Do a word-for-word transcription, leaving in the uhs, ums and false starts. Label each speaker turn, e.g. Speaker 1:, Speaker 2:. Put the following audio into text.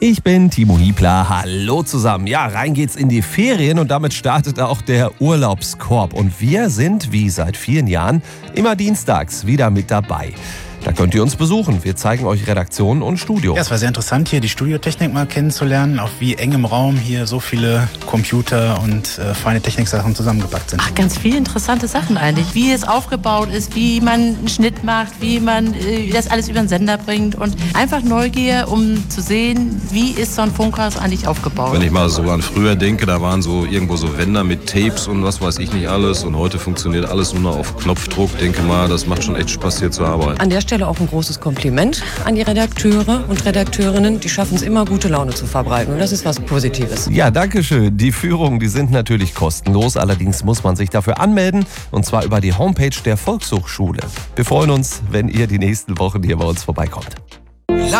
Speaker 1: Ich bin Timo Hiebler. Hallo zusammen. Ja, rein geht's in die Ferien und damit startet auch der Urlaubskorb. Und wir sind, wie seit vielen Jahren, immer dienstags wieder mit dabei. Da könnt ihr uns besuchen. Wir zeigen euch Redaktion und Studio.
Speaker 2: Ja, es war sehr interessant, hier die Studiotechnik mal kennenzulernen, auf wie engem Raum hier so viele Computer und äh, feine Techniksachen zusammengepackt sind.
Speaker 3: Ach, ganz viele interessante Sachen eigentlich. Wie es aufgebaut ist, wie man einen Schnitt macht, wie man äh, das alles über den Sender bringt und einfach Neugier, um zu sehen, wie ist so ein Funkhaus eigentlich aufgebaut.
Speaker 4: Wenn ich mal so an früher denke, da waren so irgendwo so Wender mit Tapes und was weiß ich nicht alles und heute funktioniert alles nur noch auf Knopfdruck. Denke mal, das macht schon echt Spaß hier zu arbeiten.
Speaker 5: An der Stelle auch ein großes Kompliment an die Redakteure und Redakteurinnen. Die schaffen es immer, gute Laune zu verbreiten. Und das ist was Positives.
Speaker 1: Ja, danke schön. Die Führungen, die sind natürlich kostenlos. Allerdings muss man sich dafür anmelden. Und zwar über die Homepage der Volkshochschule. Wir freuen uns, wenn ihr die nächsten Wochen hier bei uns vorbeikommt.